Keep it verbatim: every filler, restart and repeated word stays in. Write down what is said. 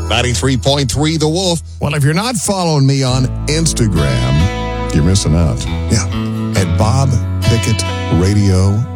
ninety-three point three The Wolf. Well, if you're not following me on Instagram, you're missing out. Yeah, at Bob Pickett Radio.